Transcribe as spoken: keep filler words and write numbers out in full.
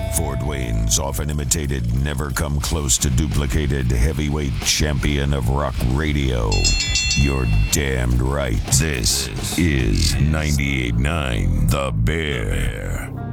Fort Wayne's often imitated, never come close to duplicated heavyweight champion of rock radio. You're damned right. This is ninety-eight point nine The Bear.